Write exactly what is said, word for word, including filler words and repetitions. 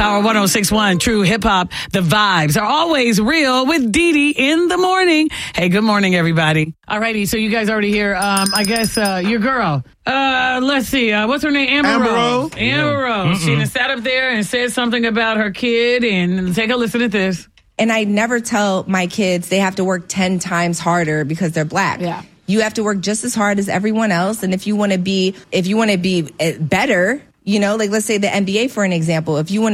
Power one oh six point one, True Hip Hop. The vibes are always real with Dee Dee in the morning. Hey, good morning, everybody. All righty, so you guys already here. Um, I guess uh, your girl. Uh, let's see. Uh, what's her name? Amber, Amber Rose. Rose. Amber Rose. She done sat up there and said something about her kid. And take a listen to this. And I never tell my kids they have to work ten times harder because they're black. Yeah. You have to work just as hard as everyone else. And if you want to be, if you want to be better, you know, like let's say the N B A for an example, if you want